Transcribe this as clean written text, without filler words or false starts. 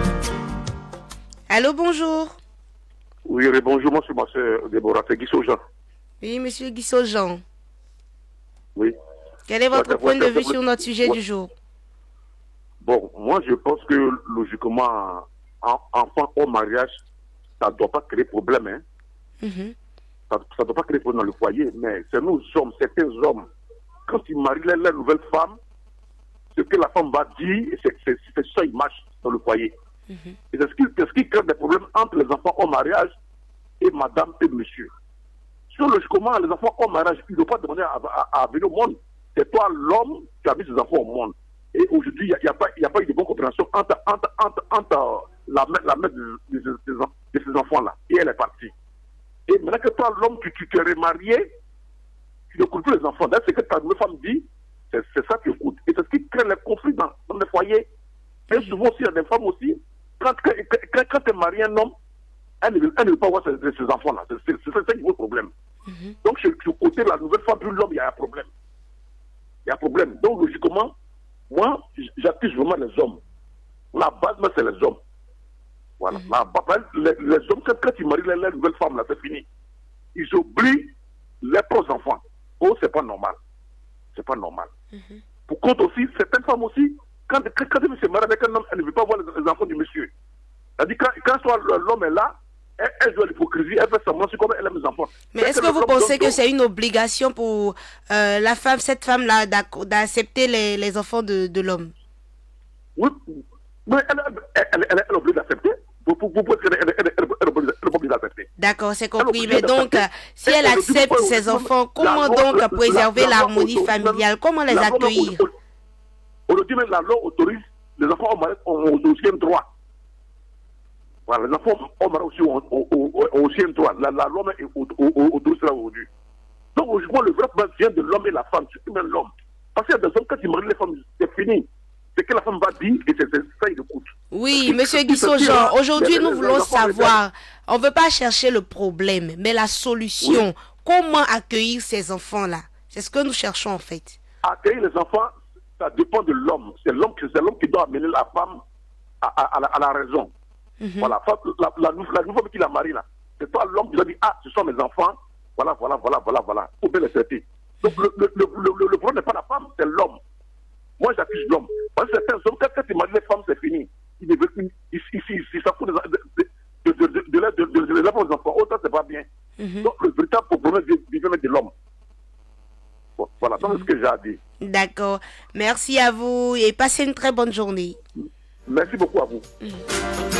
Allô, bonjour. Oui, bonjour, moi c'est ma soeur Déborah, c'est Guy Jean. Oui, monsieur Guissot Jean. Oui. Quel est votre point de vue sur notre sujet du jour? Bon, moi je pense que logiquement, enfant au mariage, ça ne doit pas créer problème. Hein. Mhm. Ça ne doit pas créer problème dans le foyer, mais c'est nous hommes, certains hommes, quand ils marient la nouvelle femme, ce que la femme va dire, c'est ça, il marche dans le foyer. Mhm. Et c'est ce qui crée des problèmes entre les enfants au mariage et madame et monsieur. Sur logiquement, les enfants au mariage, ils ne doivent pas demander à venir au monde. C'est toi, l'homme, qui a mis ses enfants au monde. Et aujourd'hui, il n'y a pas eu de bonne compréhension entre la mère de ces enfants-là. Et elle est partie. Et maintenant que toi, l'homme, tu t'es remarié, tu n'écoutes plus les enfants. D'ailleurs, ce que ta nouvelle femme dit, c'est ça que tu écoutes. Et c'est ce qui crée les conflits dans les foyers. Et souvent aussi, il y a des femmes aussi, quand tu es marié un homme, elle ne veut pas voir ses enfants-là. C'est ça qui est le problème. Mhm. Donc, sur le côté de la nouvelle femme, plus l'homme, il y a un problème. Il y a un problème. Donc, logiquement, moi, j'accuse vraiment les hommes. La base, c'est les hommes. Voilà. Les hommes, quand ils marient la nouvelle femme, là, c'est fini. Ils oublient les propres enfants. Oh, c'est pas normal. C'est pas normal. Mhm. Pour contre aussi, certaines femmes aussi, quand elle se marie avec un homme, elle ne veut pas voir les enfants du monsieur. C'est-à-dire, quand soit l'homme est là, elle joue à l'hypocrisie, elle fait semblant, c'est comme elle aime les enfants. Mais est-ce que vous pensez que c'est une obligation pour la femme, cette femme-là, d'accepter les enfants de l'homme? Oui, mais elle est obligée d'accepter. Vous pouvez elle est obligée d'accepter. D'accord, c'est compris. Mais donc, si elle accepte ses enfants, comment donc préserver l'harmonie familiale? Comment les accueillir? Aujourd'hui, même la loi autorise les enfants au deuxième droit. Voilà, les enfants au Maroc aussi ont aussi un droit. La loi autorise cela aujourd'hui. Donc, logiquement, le vrai problème vient de l'homme et la femme, surtout même l'homme. Parce qu'il y a des hommes, quand ils marient les femmes, c'est fini. C'est que la femme va dire et c'est ça, il écoute. Oui, monsieur Guissot Jean, aujourd'hui, nous voulons savoir, on ne veut pas chercher le problème, mais la solution. Oui. Comment accueillir ces enfants-là? C'est ce que nous cherchons en fait. Accueillir les enfants, ça dépend de l'homme. C'est l'homme qui doit amener la femme à la raison. Mm-hmm. Voilà, la nouvelle femme qui l'a mariée là, c'est toi l'homme qui doit dire, ah, ce sont mes enfants, voilà, pour bien les traiter. Donc le problème n'est pas la femme, c'est l'homme. Moi j'accuse l'homme. Parce que certains hommes, quand ils marient les femmes, c'est fini. Ils s'en foutent de leurs enfants. Autant c'est pas bien. Mm-hmm. Donc le véritable problème vient de l'homme. Bon, voilà, c'est ce que j'ai à dire. D'accord. Merci à vous et passez une très bonne journée. Merci beaucoup à vous.